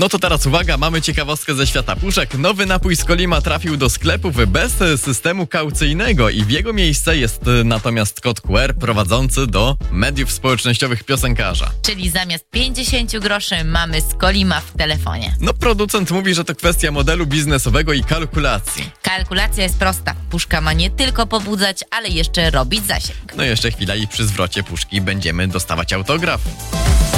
No to teraz uwaga, mamy ciekawostkę ze świata puszek. Nowy napój z Kolima trafił do sklepów bez systemu kaucyjnego i w jego miejsce jest natomiast kod QR prowadzący do mediów społecznościowych piosenkarza. Czyli zamiast 50 groszy mamy z Kolima w telefonie. No producent mówi, że to kwestia modelu biznesowego i kalkulacji. Kalkulacja jest prosta. Puszka ma nie tylko pobudzać, ale jeszcze robić zasięg. No jeszcze chwila i przy zwrocie puszki będziemy dostawać autograf.